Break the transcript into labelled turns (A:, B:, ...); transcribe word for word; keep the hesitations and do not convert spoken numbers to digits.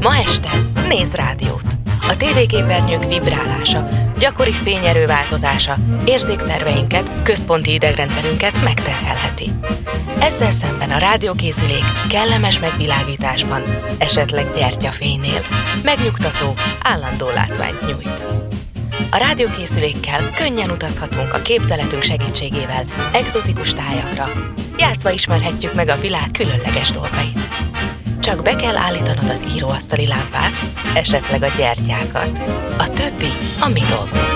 A: Ma este nézz rádiót! A tévéképernyők vibrálása, gyakori fényerő változása érzékszerveinket, központi idegrendszerünket megterhelheti. Ezzel szemben a rádiókészülék kellemes megvilágításban, esetleg gyertyafénynél megnyugtató, állandó látványt nyújt. A rádiókészülékkel könnyen utazhatunk a képzeletünk segítségével egzotikus tájakra, játszva ismerhetjük meg a világ különleges dolgait. Csak be kell állítanod az íróasztali lámpát, esetleg a gyertyákat. A többi a mi dolgunk.